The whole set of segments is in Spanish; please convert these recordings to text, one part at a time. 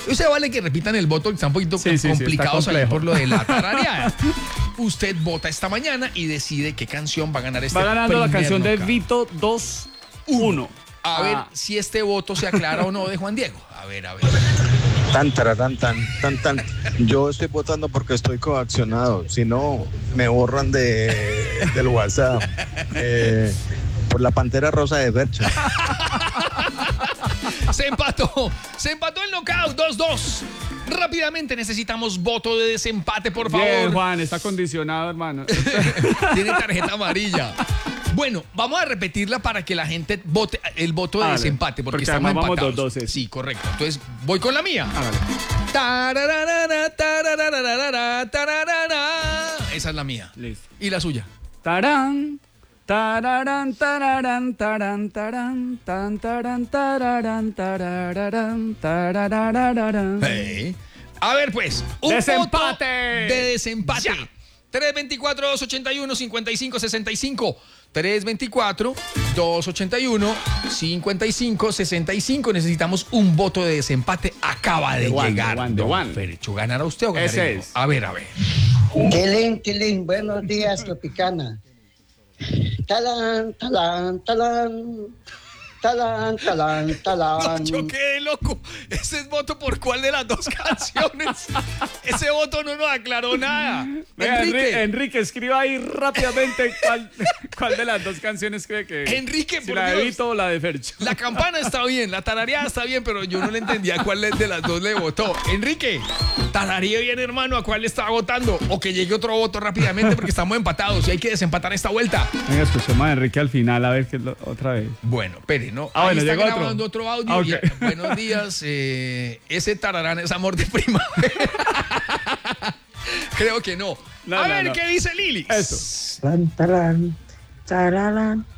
Usted vale que repitan el voto, que está un poquito complicado salir por lo de la tarareada. Usted vota esta mañana y decide qué canción va a ganar este. Va ganando la canción de knockout. Vito 2-1. A ver si este voto se aclara o no de Juan Diego. A ver. Tan. Yo estoy votando porque estoy coaccionado. Si no, me borran del WhatsApp. Por la Pantera Rosa de Fercho. Se empató el knockout 2-2. Rápidamente necesitamos voto de desempate, por favor. Bien, Juan, está condicionado, hermano. Tiene tarjeta amarilla. Bueno, vamos a repetirla para que la gente vote el voto de desempate, porque estamos empatados. Vamos 2-2. Sí, correcto. Entonces, voy con la mía. Esa es la mía. Listo. ¿Y la suya? Tarán. Tararán, tararán, tarán, tarán, tan, tarán, tararán, tararán, tararararán. Hey. A ver, pues, un ¡Desempate! voto de desempate. Ya. 324-281-5565. 324-281-5565. Necesitamos un voto de desempate. Acaba de llegar. Juan. Fercho, ¿ganará usted o ganaré Ese yo? es. A ver. Tilín, buenos días, Tropicana. Talán. No, yo quedé loco. ¿Ese es voto por cuál de las dos canciones? Ese voto no nos aclaró nada. Venga, Enrique, escriba ahí rápidamente cuál de las dos canciones cree que... Enrique, si por la de Dios. Vito o la de Fercho. La campana está bien, la tarareada está bien, pero yo no le entendía cuál de las dos le votó. Enrique, tararee bien, hermano, a cuál le estaba votando. O que llegue otro voto rápidamente porque estamos empatados y hay que desempatar esta vuelta. Venga, escuchemos a Enrique al final, a ver qué es otra vez. Bueno, espere, ¿no? Ah, bueno, ahí está llegó grabando otro audio. Ok. Buenos días, ese tararán es amor de primavera. Creo que no. A ver, ¿qué dice Lili? Eso. Tararán, tararán,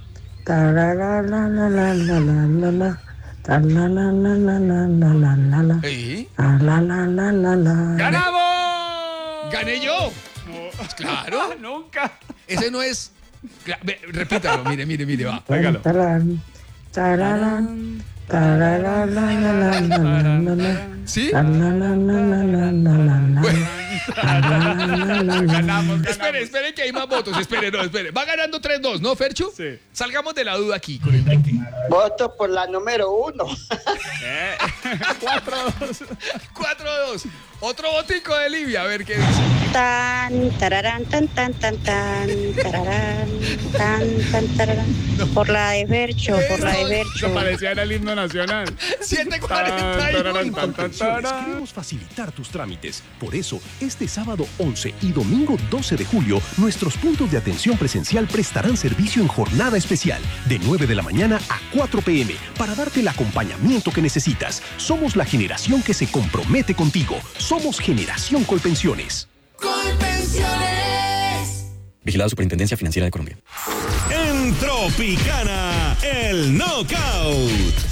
tararán, ¿Sí? tararán. ¡Ganamos! ¡Gané yo! Claro. Nunca. Ese no es... Repítalo, mire, va. Hágalo. Tararán, tararán, tararán. ¿Sí? Ganamos. Espere que hay más votos. Espere. Va ganando 3-2, ¿no, Fercho? Sí. Salgamos de la duda aquí con Enrique. Voto por la número 1. 4-2. 4-2. Otro votico de Livia, a ver qué dice. Tararán, tararán, tararán. Por la de Fercho, Eso parecía era el himno nacional. 7:41. Queremos facilitar tus trámites. Por eso, este sábado 11 y domingo 12 de julio, nuestros puntos de atención presencial prestarán servicio en jornada especial, de 9 de la mañana a 4 p.m., para darte el acompañamiento que necesitas. Somos la generación que se compromete contigo. Somos Generación Colpensiones. Colpensiones. Vigilada Superintendencia Financiera de Colombia. En Tropicana, el knockout.